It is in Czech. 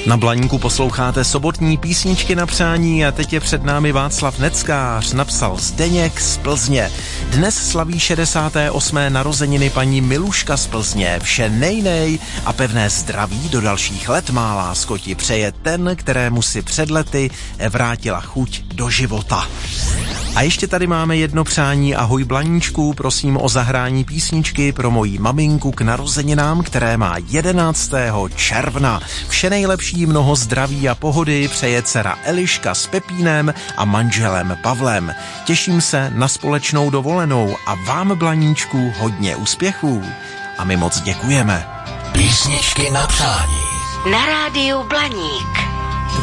Na Blaníku posloucháte sobotní písničky na přání a teď je před námi Václav Neckář, napsal Zdeněk z Plzně. Dnes slaví 68. narozeniny paní Miluška z Plzně. Vše nejnej a pevné zdraví do dalších let, má lásko, ti přeje ten, kterému si před lety vrátila chuť do života. A ještě tady máme jedno přání. Ahoj Blaníčku, prosím o zahrání písničky pro moji maminku k narozeninám, které má 11. června. Vše nejlepší, mnoho zdraví a pohody přeje dcera Eliška s Pepínem a manželem Pavlem. Těším se na společnou dovolenou a vám, Blaníčku, hodně úspěchů. A my moc děkujeme. Písničky na přání. Na rádiu Blaník.